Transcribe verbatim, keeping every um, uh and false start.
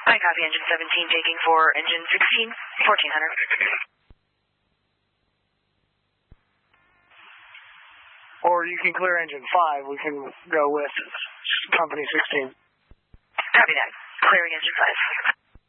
I copy engine seventeen, taking for engine sixteen, fourteen hundred. Or you can clear engine five. We can go with company sixteen. Copy that. Clearing engine five.